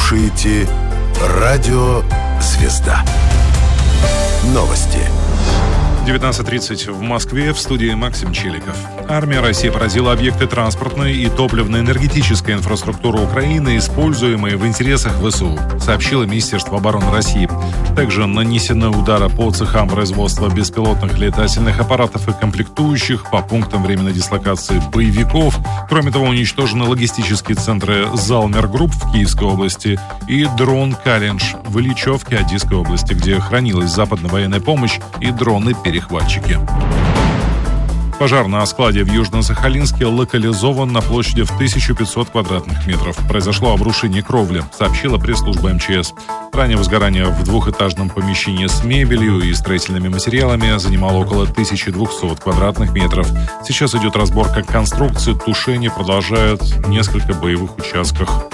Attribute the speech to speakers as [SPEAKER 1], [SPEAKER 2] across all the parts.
[SPEAKER 1] слушаете Радио Звезда. Новости.
[SPEAKER 2] 19:30 в Москве, в студии Максим Челиков. Армия России поразила объекты транспортной и топливно-энергетической инфраструктуры Украины, используемые в интересах ВСУ, сообщило Министерство обороны России. Также нанесены удары по цехам производства беспилотных летательных аппаратов и комплектующих, по пунктам временной дислокации боевиков. Кроме того, уничтожены логистические центры «Залмер-Групп» в Киевской области и дрон «Календж» в Ильичевке Одесской области, где хранилась западная военная помощь и дроны-перехватчики. Пожар на складе в Южно-Сахалинске локализован на площади в 1500 квадратных метров. Произошло обрушение кровли, сообщила пресс-служба МЧС. Ранее возгорание в двухэтажном помещении с мебелью и строительными материалами занимало около 1200 квадратных метров. Сейчас идет разборка конструкции, тушение продолжают в нескольких боевых участках.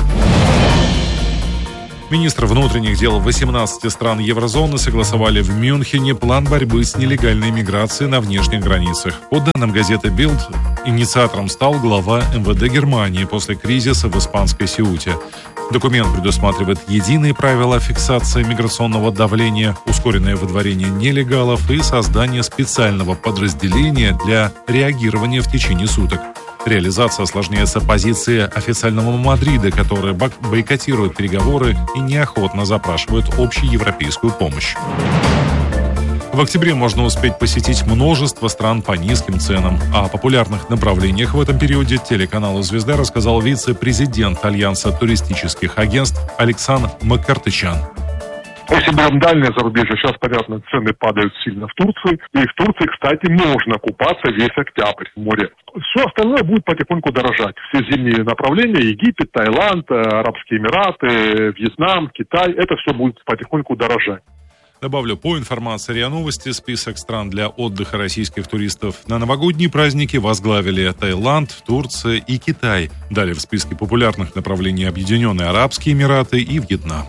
[SPEAKER 2] Министры внутренних дел 18 стран еврозоны согласовали в Мюнхене план борьбы с нелегальной миграцией на внешних границах. По данным газеты «Билд», инициатором стал глава МВД Германии после кризиса в испанской Сеуте. Документ предусматривает единые правила фиксации миграционного давления, ускоренное выдворение нелегалов и создание специального подразделения для реагирования в течение суток. Реализация осложняется позицией официального Мадрида, который бойкотирует переговоры и неохотно запрашивает общеевропейскую помощь. В октябре можно успеть посетить множество стран по низким ценам. О популярных направлениях в этом периоде телеканалу «Звезда» рассказал вице-президент Альянса туристических агентств Александр Макартычан.
[SPEAKER 3] Если берем дальнее зарубежье, сейчас, понятно, цены падают сильно в Турции. И в Турции, кстати, можно купаться весь октябрь в море. Все остальное будет потихоньку дорожать. Все зимние направления, Египет, Таиланд, Арабские Эмираты, Вьетнам, Китай, это все будет потихоньку дорожать.
[SPEAKER 2] Добавлю, по информации РИА Новости, список стран для отдыха российских туристов на новогодние праздники возглавили Таиланд, Турция и Китай. Далее в списке популярных направлений Объединенные Арабские Эмираты и Вьетнам.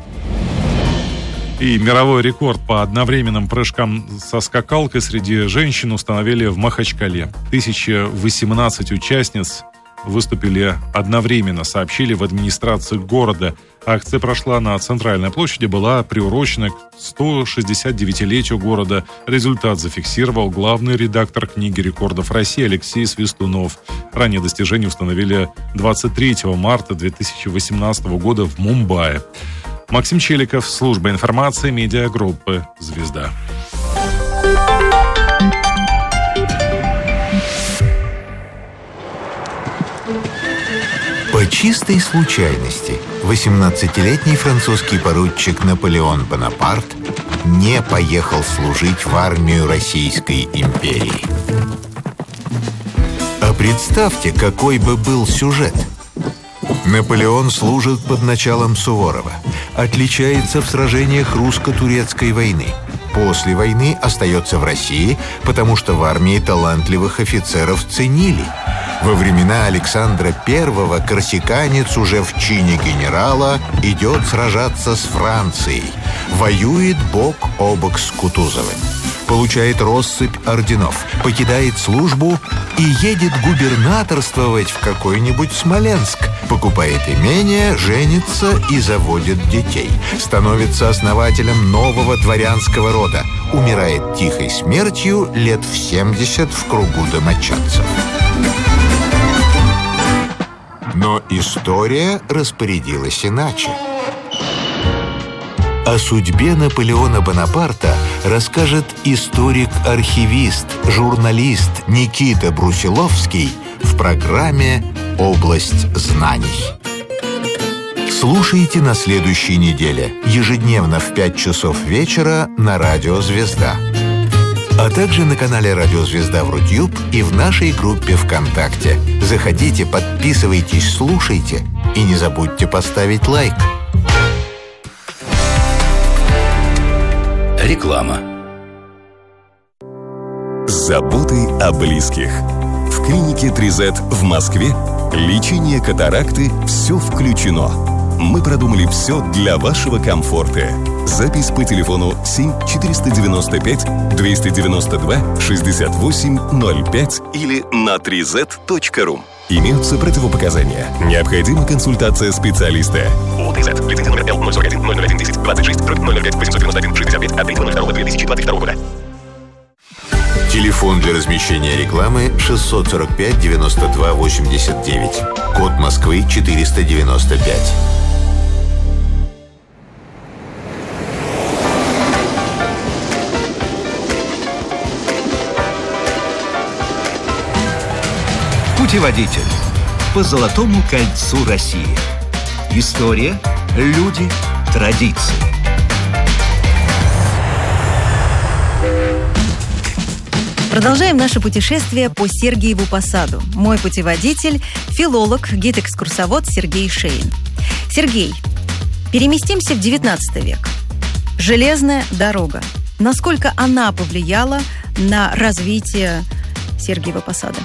[SPEAKER 2] И мировой рекорд по одновременным прыжкам со скакалкой среди женщин установили в Махачкале. 1018 участниц выступили одновременно, сообщили в администрации города. Акция прошла на Центральной площади, была приурочена к 169-летию города. Результат зафиксировал главный редактор книги рекордов России Алексей Свистунов. Ранее достижение установили 23 марта 2018 года в Мумбаи. Максим Челиков, служба информации медиагруппы «Звезда».
[SPEAKER 4] По чистой случайности 18-летний французский поручик Наполеон Бонапарт не поехал служить в армию Российской империи. А представьте, какой бы был сюжет. Наполеон служит под началом Суворова, отличается в сражениях русско-турецкой войны. После войны остается в России, потому что в армии талантливых офицеров ценили. Во времена Александра I корсиканец уже в чине генерала идет сражаться с Францией, воюет бок о бок с Кутузовым, получает россыпь орденов, покидает службу и едет губернаторствовать в какой-нибудь Смоленск, покупает имение, женится и заводит детей, становится основателем нового дворянского рода, умирает тихой смертью лет в 70 в кругу домочадцев. Но история распорядилась иначе. О судьбе Наполеона Бонапарта расскажет историк-архивист, журналист Никита Брусиловский в программе «Область знаний». Слушайте на следующей неделе, ежедневно в 5 часов вечера на Радио «Звезда». А также на канале «Радио Звезда» в Рутюб и в нашей группе ВКонтакте. Заходите, подписывайтесь, слушайте и не забудьте поставить лайк.
[SPEAKER 5] Реклама.
[SPEAKER 6] Заботы о близких. В клинике 3Z в Москве лечение катаракты «Все включено». Мы продумали все для вашего комфорта. Запись по телефону 7-495-292-68-05 или на 3z.ru. Имеются противопоказания. Необходима консультация специалиста. ОТЗ. Лицензия номер Л-041-10-26-005-891-65 от 3.02.2022 года.
[SPEAKER 4] Телефон для размещения рекламы 645 92 89. Код Москвы 495.
[SPEAKER 5] Путеводитель по Золотому кольцу России. История, люди, традиции.
[SPEAKER 7] Продолжаем наше путешествие по Сергиеву Посаду. Мой путеводитель – филолог, гид-экскурсовод Сергей Шейн. Сергей, переместимся в XIX век. Железная дорога. Насколько она повлияла на развитие Сергиева Посада?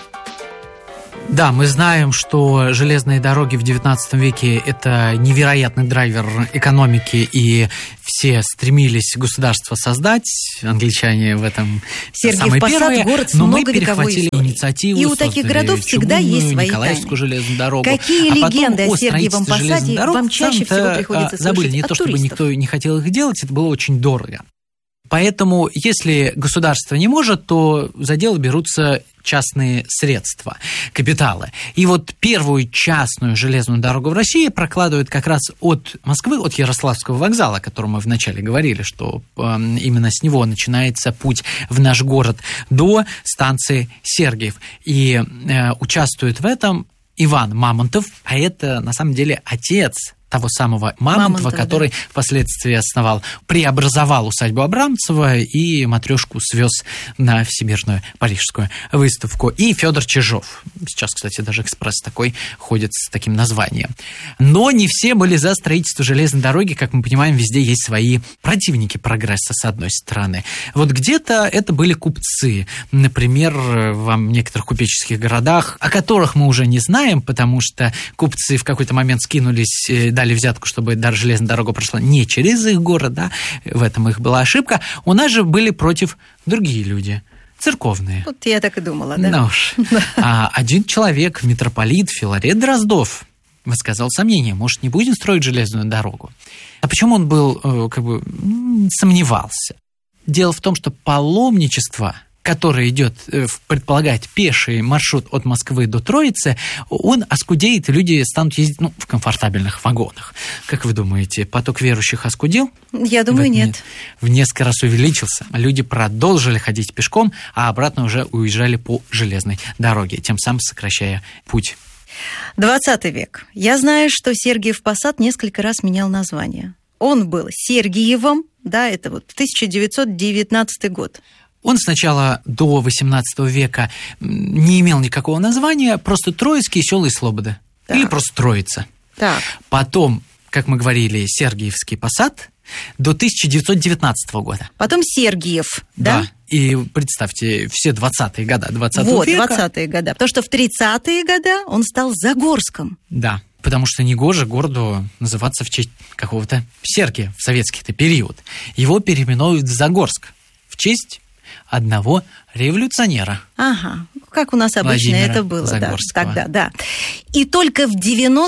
[SPEAKER 8] Да, мы знаем, что железные дороги в XIX веке – это невероятный драйвер экономики, и все стремились государство создать. Англичане в этом самые первые.
[SPEAKER 7] Город с
[SPEAKER 8] но мы
[SPEAKER 7] многовековой
[SPEAKER 8] перехватили
[SPEAKER 7] историей.
[SPEAKER 8] инициативу,
[SPEAKER 7] И у таких городов всегда есть свои
[SPEAKER 8] Николаевскую
[SPEAKER 7] тайны.
[SPEAKER 8] железную дорогу.
[SPEAKER 7] Какие легенды о Сергиевом Посаде вам чаще всего приходится
[SPEAKER 8] забыли.
[SPEAKER 7] слышать
[SPEAKER 8] Не
[SPEAKER 7] от
[SPEAKER 8] то, чтобы
[SPEAKER 7] туристов?
[SPEAKER 8] никто не хотел их делать, это было очень дорого. Поэтому, если государство не может, то за дело берутся частные средства, капиталы. И вот первую частную железную дорогу в России прокладывают как раз от Москвы, от Ярославского вокзала, о котором мы вначале говорили, что именно с него начинается путь в наш город, до станции Сергиев. И участвует в этом Иван Мамонтов, а это на самом деле отец того самого Мамонтова, который впоследствии преобразовал усадьбу Абрамцева и матрешку свез на Всемирную Парижскую выставку. И Федор Чижов. Сейчас, кстати, даже экспресс такой ходит с таким названием. Но не все были за строительство железной дороги. Как мы понимаем, везде есть свои противники прогресса, с одной стороны. Вот где-то это были купцы. Например, в некоторых купеческих городах, о которых мы уже не знаем, потому что купцы в какой-то момент скинулись, дали взятку, чтобы даже железная дорога прошла не через их город, да, в этом их была ошибка. У нас же были против другие люди, церковные.
[SPEAKER 7] Вот я так и думала, да?
[SPEAKER 8] Ну уж. Один человек, митрополит Филарет Дроздов, высказал сомнение, может, не будем строить железную дорогу? А почему он был, сомневался? Дело в том, что паломничество, который идет, предполагать, пеший маршрут от Москвы до Троицы, он оскудеет, и люди станут ездить в комфортабельных вагонах. Как вы думаете, поток верующих оскудел?
[SPEAKER 7] Я думаю, нет.
[SPEAKER 8] В несколько раз увеличился. Люди продолжили ходить пешком, а обратно уже уезжали по железной дороге, тем самым сокращая путь.
[SPEAKER 7] 20 век. Я знаю, что Сергиев Посад несколько раз менял название. Он был Сергиевым, да, это вот 1919 год.
[SPEAKER 8] Он сначала до XVIII века не имел никакого названия, просто Троицкие села и Слобода. Так. Или просто Троица. Так. Потом, как мы говорили, Сергиевский Посад до 1919 года.
[SPEAKER 7] Потом Сергиев, да?
[SPEAKER 8] Да. И представьте, все 20-е годы 20 века.
[SPEAKER 7] Вот, 20-е годы. Потому что в 30-е годы он стал Загорском.
[SPEAKER 8] Да. Потому что негоже городу называться в честь какого-то Сергия в советский-то период. Его переименуют в Загорск в честь одного революционера.
[SPEAKER 7] Ага, как у нас обычно
[SPEAKER 8] Владимира
[SPEAKER 7] это было.
[SPEAKER 8] Загорского.
[SPEAKER 7] Да, тогда, да. И только в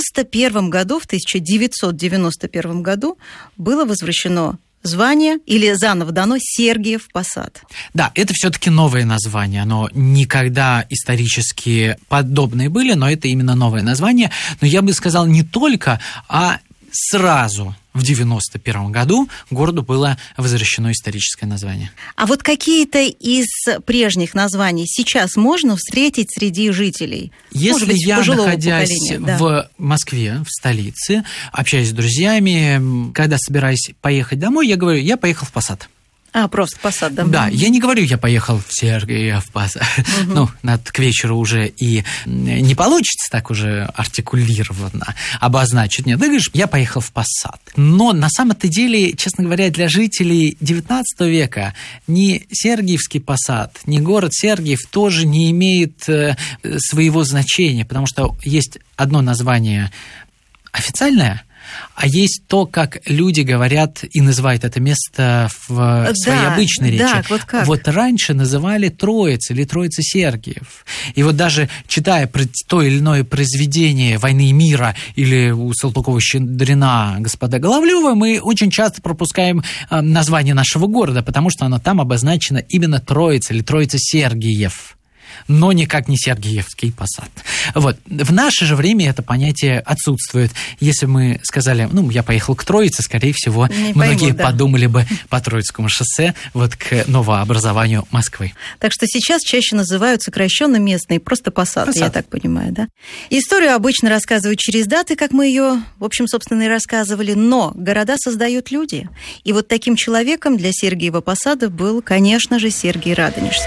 [SPEAKER 7] 1991 году было возвращено звание или заново дано Сергиев Посад.
[SPEAKER 8] Да, это все-таки новое название. Оно никогда исторически подобные были, но это именно новое название. Но я бы сказал не только, а сразу в 1991 году городу было возвращено историческое название.
[SPEAKER 7] А вот какие-то из прежних названий сейчас можно встретить среди жителей?
[SPEAKER 8] Если я, находясь в Москве, в столице, общаюсь с друзьями, когда собираюсь поехать домой, я говорю, я поехал в Посад.
[SPEAKER 7] А, просто Посад, да?
[SPEAKER 8] Да, я не говорю, я поехал в Сергиев Посад. Угу. К вечеру уже и не получится так уже артикулированно обозначить. Нет, ты говоришь, я поехал в Посад. Но на самом-то деле, честно говоря, для жителей XIX века ни Сергиевский Посад, ни город Сергиев тоже не имеет своего значения, потому что есть одно название официальное, а есть то, как люди говорят и называют это место в своей обычной речи.
[SPEAKER 7] Да, вот как?
[SPEAKER 8] Вот раньше называли Троица или Троица Сергиев. И вот даже читая то или иное произведение «Войны и мира» или у Салтыкова-Щедрина «Господа Головлёва», мы очень часто пропускаем название нашего города, потому что оно там обозначено именно Троица или Троица Сергиев, но никак не Сергиевский посад. Вот. В наше же время это понятие отсутствует. Если мы сказали, я поехал к Троице, скорее всего, многие подумали бы по Троицкому шоссе вот к новообразованию Москвы.
[SPEAKER 7] Так что сейчас чаще называют сокращенно местные, просто посад, я так понимаю, да? Историю обычно рассказывают через даты, как мы ее, в общем, собственно, и рассказывали, но города создают люди. И вот таким человеком для Сергиева Посада был, конечно же, Сергий Радонежский.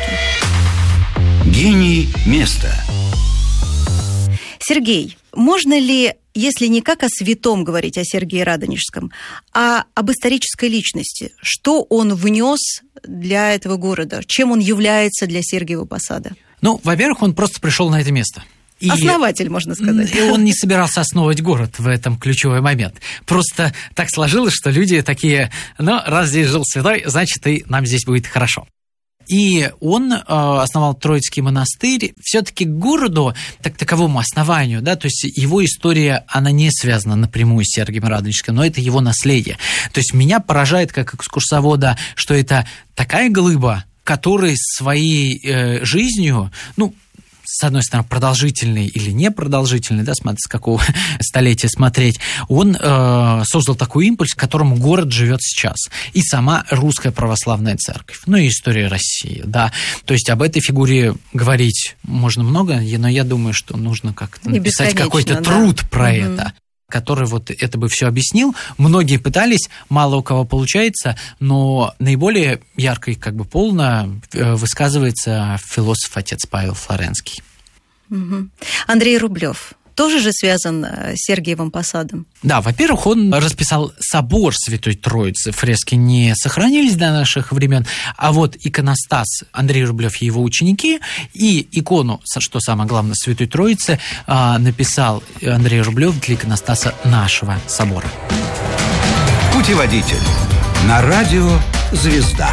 [SPEAKER 5] Гений места.
[SPEAKER 7] Сергей, можно ли, если не как о святом говорить, о Сергии Радонежском, а об исторической личности? Что он внес для этого города? Чем он является для Сергиева Посада?
[SPEAKER 8] Во-первых, он просто пришел на это место.
[SPEAKER 7] Основатель, можно сказать.
[SPEAKER 8] И он не собирался основывать город в этом ключевой момент. Просто так сложилось, что люди такие, раз здесь жил святой, значит, и нам здесь будет хорошо. И он основал Троицкий монастырь. Все-таки к городу, таковому основанию, да, то есть его история, она не связана напрямую с Сергием Радонежским, но это его наследие. То есть меня поражает, как экскурсовода, что это такая глыба, которая своей жизнью, с одной стороны, продолжительный или непродолжительный, да, смотря с какого столетия смотреть, он создал такой импульс, к которому город живет сейчас. И сама Русская Православная Церковь, и история России, да. То есть об этой фигуре говорить можно много, но я думаю, что нужно как-то написать какой-то труд про это, который вот это бы все объяснил. Многие пытались, мало у кого получается, но наиболее ярко и полно высказывается философ отец Павел Флоренский.
[SPEAKER 7] Андрей Рублев тоже же связан с Сергиевым Посадом? Да,
[SPEAKER 8] во-первых, он расписал собор Святой Троицы. Фрески не сохранились до наших времен, а вот иконостас Андрей Рублев и его ученики, и икону, что самое главное, Святой Троицы написал Андрей Рублев для иконостаса нашего собора.
[SPEAKER 5] Путеводитель на радио «Звезда».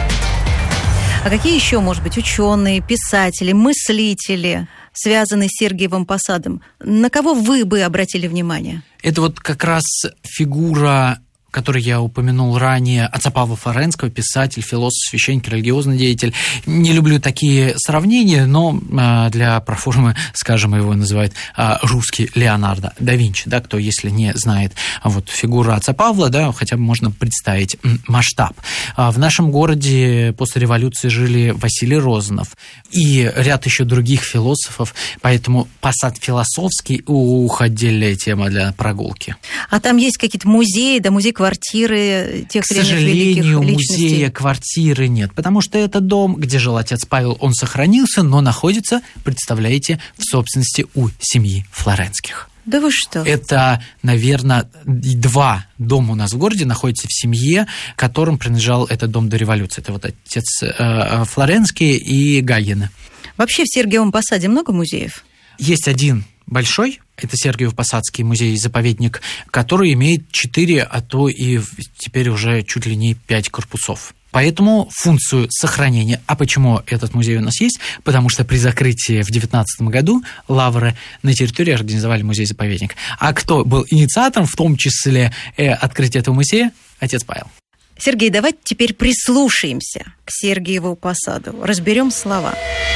[SPEAKER 7] А какие еще, может быть, ученые, писатели, мыслители связаны с Сергиевым Посадом? На кого вы бы обратили внимание?
[SPEAKER 8] Это вот как раз фигура, который я упомянул ранее, отца Павла Флоренского, писатель, философ, священник, религиозный деятель. Не люблю такие сравнения, но для проформы, скажем, его называют русский Леонардо да Винчи, да, кто, если не знает фигуру отца Павла, да, хотя бы можно представить масштаб. В нашем городе после революции жили Василий Розанов и ряд еще других философов, поэтому Посад философский, отдельная тема для прогулки.
[SPEAKER 7] А там есть какие-то музеи, музей-квартиры тех
[SPEAKER 8] великих личностей? К сожалению, музея, квартиры нет, потому что этот дом, где жил отец Павел, он сохранился, но находится, представляете, в собственности у семьи Флоренских.
[SPEAKER 7] Да вы что?
[SPEAKER 8] Это, наверное, 2 дома у нас в городе находятся в семье, которым принадлежал этот дом до революции. Это отец Флоренский и Гагины.
[SPEAKER 7] Вообще в Сергиевом Посаде много музеев?
[SPEAKER 8] Есть один большой, это Сергиево-Посадский музей-заповедник, который имеет 4, а то и теперь уже чуть ли не 5 корпусов. Поэтому функцию сохранения. А почему этот музей у нас есть? Потому что при закрытии в 2019 году Лавры на территории организовали музей-заповедник. А кто был инициатором, в том числе открытия этого музея? Отец Павел.
[SPEAKER 7] Сергей, давайте теперь прислушаемся к Сергиеву Посаду. Разберем слова.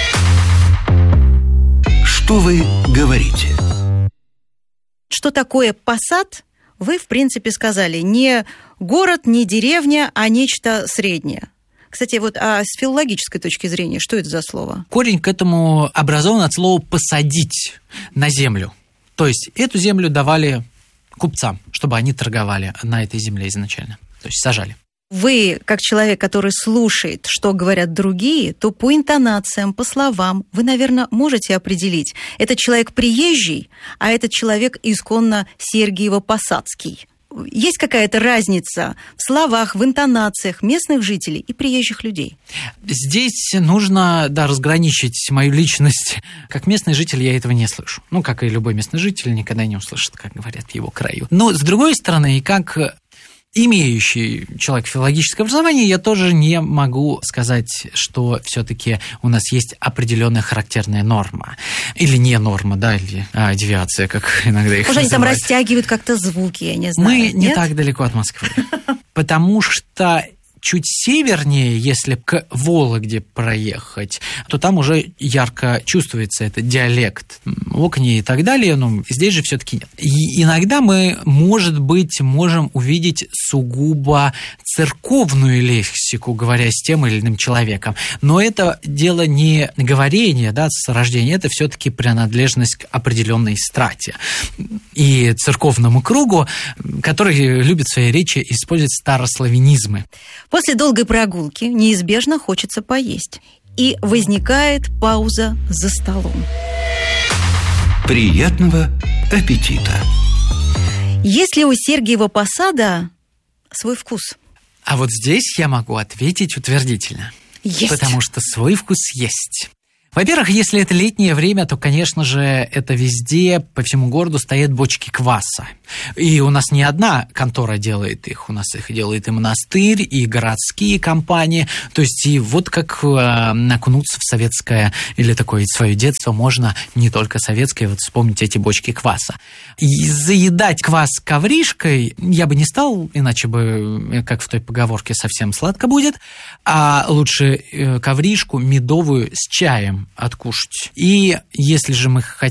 [SPEAKER 5] Что вы говорите?
[SPEAKER 7] Что такое посад, вы, в принципе, сказали. Не город, не деревня, а нечто среднее. Кстати, а с филологической точки зрения, что это за слово?
[SPEAKER 8] Корень к этому образован от слова «посадить» на землю. То есть эту землю давали купцам, чтобы они торговали на этой земле изначально. То есть сажали.
[SPEAKER 7] Вы, как человек, который слушает, что говорят другие, то по интонациям, по словам вы, наверное, можете определить, этот человек приезжий, а этот человек исконно Сергиево-Посадский. есть какая-то разница в словах, в интонациях местных жителей и приезжих людей?
[SPEAKER 8] Здесь нужно, разграничить мою личность. Как местный житель я этого не слышу. Как и любой местный житель никогда не услышит, как говорят в его краю. Но, с другой стороны, как имеющий человек филологическое образование, я тоже не могу сказать, что все-таки у нас есть определенная характерная норма. Или не норма, или девиация, как иногда их называют.
[SPEAKER 7] Может, они там растягивают как-то звуки, я не знаю.
[SPEAKER 8] Мы не так далеко от Москвы. Потому что чуть севернее, если к Вологде проехать, то там уже ярко чувствуется этот диалект. Окни и так далее, но здесь же все-таки нет. И иногда мы, может быть, можем увидеть сугубо церковную лексику, говоря с тем или иным человеком. Но это дело не говорения, с рождения, это все-таки принадлежность к определенной страте и церковному кругу, который любит в своей речи использовать старославянизмы.
[SPEAKER 7] После долгой прогулки неизбежно хочется поесть. И возникает пауза за столом.
[SPEAKER 5] Приятного аппетита!
[SPEAKER 7] Есть ли у Сергиева Посада свой вкус?
[SPEAKER 8] А вот здесь я могу ответить утвердительно.
[SPEAKER 7] Есть.
[SPEAKER 8] Потому что свой вкус есть. Во-первых, если это летнее время, то, конечно же, это везде, по всему городу стоят бочки кваса. И у нас не одна контора делает их. У нас их делает и монастырь, и городские компании. То есть и вот как окунуться в советское или такое свое детство можно не только советское, вспомнить эти бочки кваса. И заедать квас ковришкой я бы не стал, иначе бы, как в той поговорке, совсем сладко будет. А лучше ковришку медовую с чаем откушать. И если же мы хотим